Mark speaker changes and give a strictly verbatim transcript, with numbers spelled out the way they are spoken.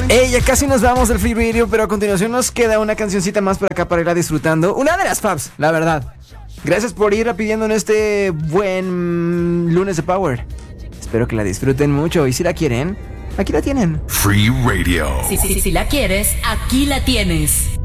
Speaker 1: Hey, ya casi nos vamos del Free Radio, pero a continuación nos queda una cancioncita más por acá para irla disfrutando. Una de las faves, la verdad. Gracias por ir pidiendo en este buen lunes de Power. Espero que la disfruten mucho y si la quieren, aquí la tienen.
Speaker 2: Free Radio.
Speaker 3: Sí, sí, sí, si la quieres, aquí la tienes.